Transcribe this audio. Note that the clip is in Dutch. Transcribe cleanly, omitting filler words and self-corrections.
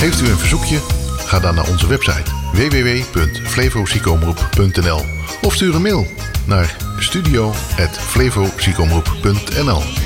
Heeft u een verzoekje? Ga dan naar onze website www.flevoziekenomroep.nl of stuur een mail naar studio@flevoziekenomroep.nl.